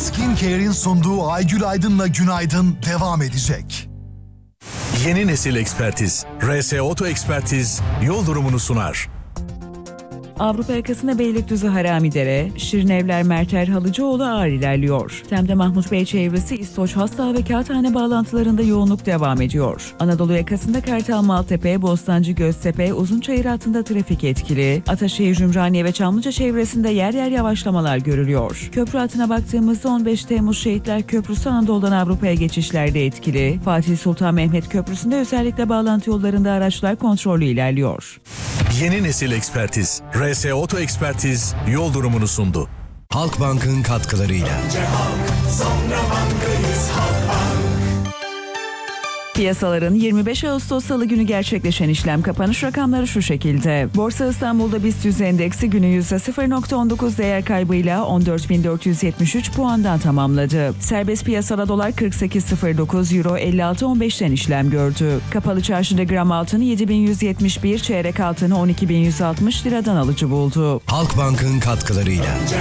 Skincare'in sunduğu Aygül Aydın'la Günaydın devam edecek. Yeni nesil ekspertiz. RS Oto Ekspertiz yol durumunu sunar. Avrupa yakasında Beylikdüzü Haramidere, Şirinevler Merter Halıcıoğlu ağır ilerliyor. Tem'de Mahmut Bey çevresi İstoç, Hasdağ ve Kağıthane bağlantılarında yoğunluk devam ediyor. Anadolu yakasında Kartal Maltepe, Bostancı Göztepe, Uzunçayır hattında trafik etkili. Ataşehir, Ümraniye ve Çamlıca çevresinde yer yer yavaşlamalar görülüyor. Köprü hattına baktığımızda 15 Temmuz Şehitler Köprüsü Anadolu'dan Avrupa'ya geçişlerde etkili. Fatih Sultan Mehmet Köprüsü'nde özellikle bağlantı yollarında araçlar kontrollü ilerliyor. Yeni nesil ekspertiz. RS Oto Ekspertiz yol durumunu sundu. Halkbank'ın katkılarıyla. Önce halk, sonra bankayız, Halkbank. Piyasaların 25 Ağustos Salı günü gerçekleşen işlem kapanış rakamları şu şekilde. Borsa İstanbul'da BIST 100 endeksi günü %0.19 değer kaybıyla 14.473 puandan tamamladı. Serbest piyasada dolar 48.09, euro 56.15'ten işlem gördü. Kapalı çarşıda gram altını 7.171, çeyrek altını 12.160 liradan alıcı buldu. Halkbank'ın katkılarıyla.